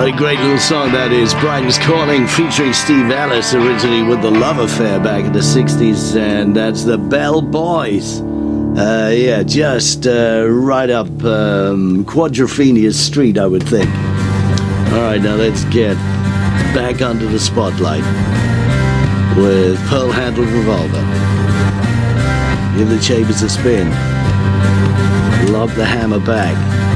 a great little song that is. Brighton's Calling featuring Steve Ellis, originally with The Love Affair back in the 60s, and that's the Bell Boys. Just right up Quadrophenia Street, I would think. All right, now let's get back under the spotlight with Pearl Handled Revolver. Give the chambers a spin. Lob the hammer back.